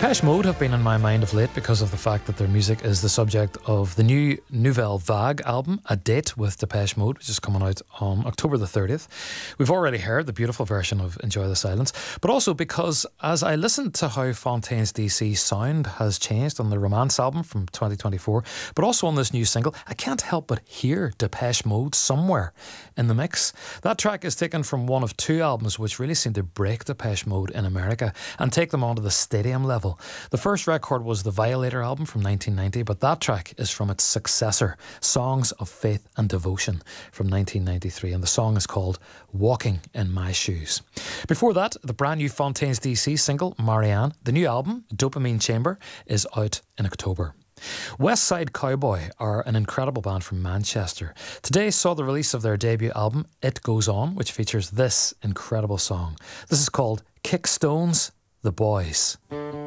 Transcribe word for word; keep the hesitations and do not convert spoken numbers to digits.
Depeche Mode have been in my mind of late because of the fact that their music is the subject of the new Nouvelle Vague album, A Date with Depeche Mode, which is coming out on October the thirtieth. We've already heard the beautiful version of Enjoy the Silence, but also because as I listened to how Fontaines D C sound has changed on the Romance album from twenty twenty-four, but also on this new single, I can't help but hear Depeche Mode somewhere in the mix. That track is taken from one of two albums which really seem to break Depeche Mode in America and take them onto the stadium level. The first record was the Violator album from nineteen ninety, but that track is from its successor, Songs of Faith and Devotion from nineteen ninety-three, and the song is called Walking in My Shoes. Before that, the brand new Fontaines D C single, Marianne. The new album, Dopamine Chamber, is out in October. West Side Cowboy are an incredible band from Manchester. Today saw the release of their debut album, It Goes On, which features this incredible song. This is called Kick Stones, The Boys.